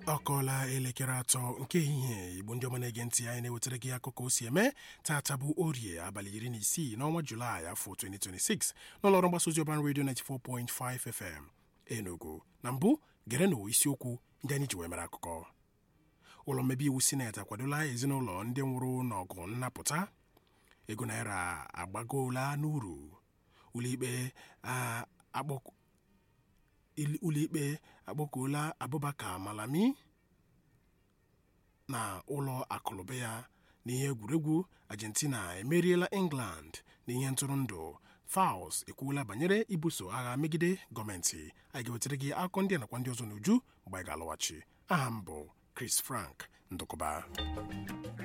Ọ kọọla elekere 3 nke ehihie. Igbo ndị ọma na-ege ntị, anyị na-ewetara gị akụkọ o si eme. Tata bụ Orie abalị 16 n'ọnwa Julaị afọ 2026 n'ụlọọrụ mgbasa ozi Urban Radio 94.5 FM Enugu. Na mbụ, gerenụ isiokwu ndị anyị ji wee mere akụkọ. Ụlọ mmebi iwu Sineti akwadola ezinụlọ ndị nwụrụ n'ọgụ nnapụta. Ego naira agbagoola n'uru. Ụlọikpe akpọkuola Abubakar Malami na ụlọ akụlụbe ya n'ihe egwuregwu. Argentina emeriela England n'ihe ntụrụndụ. Fouls ekwuola banyere ibuso agha megide gọọmenti. Anyị ga-ewetara gị akụkọ ndị nakwa ndị ọzọ n'uju mgbe anyị ga-alọghachi. Aha m bụ Chris Frank Ndụkọba.